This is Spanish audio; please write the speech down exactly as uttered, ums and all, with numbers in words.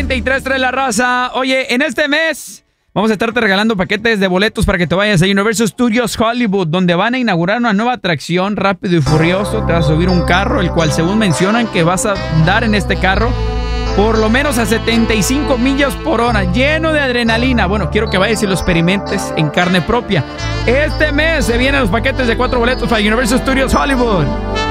noventa y tres trae la raza. Oye, en este mes vamos a estarte regalando paquetes de boletos para que te vayas a Universal Studios Hollywood, donde van a inaugurar una nueva atracción, Rápido y Furioso. Te vas a subir un carro, el cual según mencionan que vas a dar en este carro por lo menos a setenta y cinco millas por hora, lleno de adrenalina. Bueno, quiero que vayas y lo experimentes en carne propia. Este mes se vienen los paquetes de cuatro boletos para Universal Studios Hollywood.